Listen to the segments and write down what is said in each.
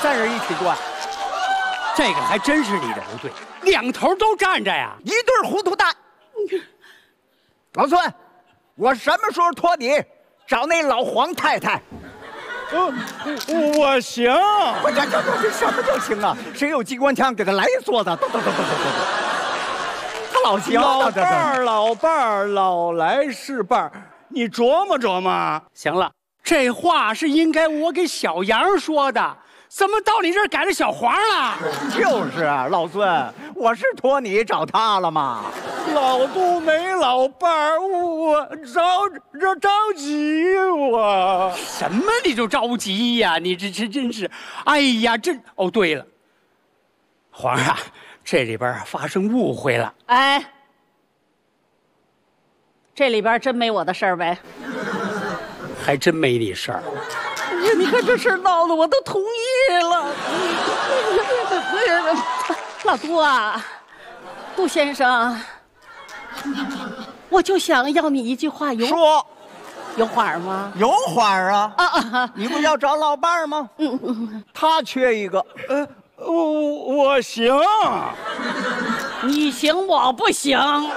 在这一起转。这个还真是你的不对，两头都站着呀， 一对糊涂蛋。老孙，我什么时候托你找那老黄太太？ 我行。 这什么就行啊？谁有机关枪给他来一梭子？他老行。 老伴儿，老来是伴儿。你琢磨琢磨。 行了，这话是应该我给小杨说的，怎么到你这儿改成小黄了？ 就是啊，老孙，我是托你找他了吗？ 老杜没老伴儿，我着急我。 什么你就着急呀？你这真是，哎呀，哦，对了，皇上，这里边发生误会了。 哎，这里边真没我的事儿呗？ 还真没你事儿。 你看这事闹的，我都同意了。老杜啊，杜先生，我就想要你一句话， 说， 有话吗？ 有话啊！你不要找老伴儿吗？他缺一个。 我行。 你行，我不行。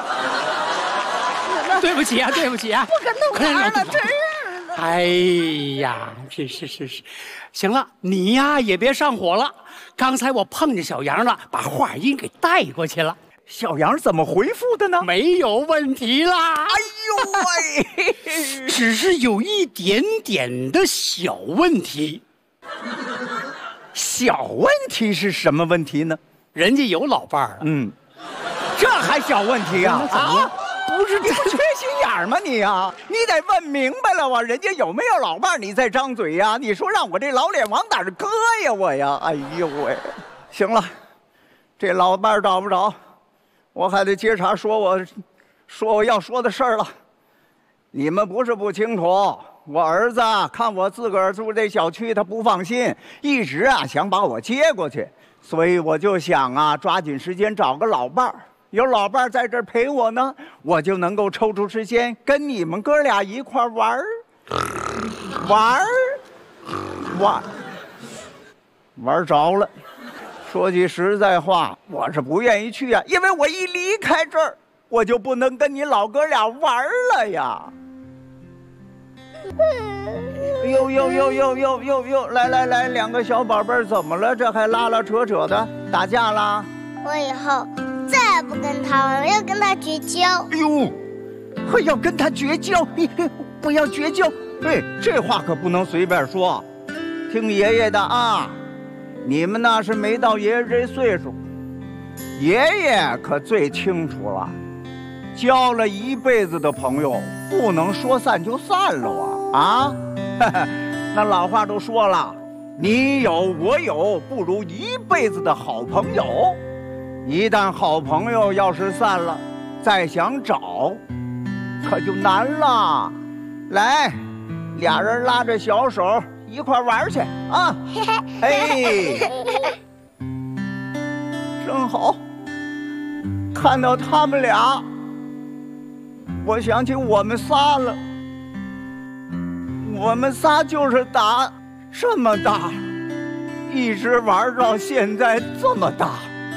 对不起啊，对不起啊！ 不跟他玩了，真是。 哎呀，是，行了，你呀也别上火了。刚才我碰见小杨了，把话音给带过去了。 小杨怎么回复的呢？ 没有问题啦。 哎呦喂， 只是有一点点的小问题。 小问题是什么问题呢？ 人家有老伴儿了。 这还小问题啊？ 啊？ 不是你不缺心眼儿吗你呀？你得问明白了啊！人家有没有老伴儿，你再张嘴呀？你说让我这老脸往哪儿搁呀我呀？哎呦喂！行了，这老伴儿找不着，我还得接茬说我要说的事儿了。你们不是不清楚，我儿子看我自个儿住这小区，他不放心，一直想把我接过去，所以我就想抓紧时间找个老伴儿。有老伴儿在这儿陪我呢，我就能够抽出时间跟你们哥俩一块玩着了。说句实在话，我是不愿意去啊，因为我一离开这儿，我就不能跟你老哥俩玩了呀。哟，来，两个小宝贝儿怎么了？这还拉拉扯扯的，打架啦？ 我以后再也不跟他玩，我要跟他绝交。 哎呦，还要跟他绝交？你不要绝交！哎，这话可不能随便说，听爷爷的啊！你们那是没到爷爷这岁数，爷爷可最清楚了。交了一辈子的朋友，不能说散就散了啊！那老话都说了，你有我有，不如一辈子的好朋友。一旦好朋友要是散了，再想找，可就难了。来，俩人拉着小手一块玩去啊！哎，正好看到他们俩，我想起我们仨了。我们仨就是打这么大，一直玩到现在这么大。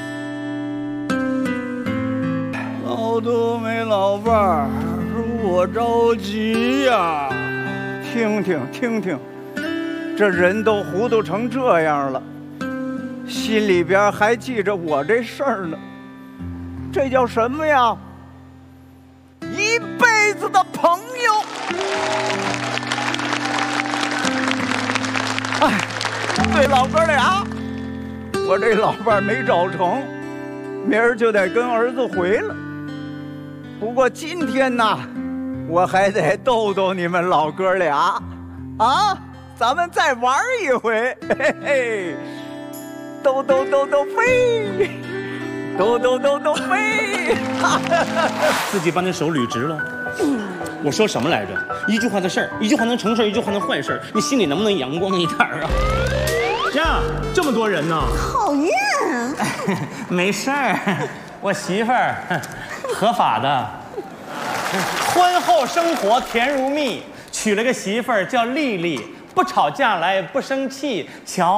老杜没老伴儿，我着急呀！ 听听，这人都糊涂成这样了，心里边还记着我这事儿呢，这叫什么呀？一辈子的朋友。哎，对老哥俩，我这老伴没找成，明儿就得跟儿子回了。不过今天呢，我还得逗逗你们老哥俩，啊，咱们再玩一回，嘿嘿，兜飞，兜飞， 自己把那手捋直了。我说什么来着？一句话的事儿，一句话能成事儿，一句话能坏事儿。你心里能不能阳光一点啊？呀，这么多人呢！ 讨厌。 没事儿，我媳妇儿合法的，婚后生活甜如蜜，娶了个媳妇儿叫丽丽，不吵架来不生气，瞧。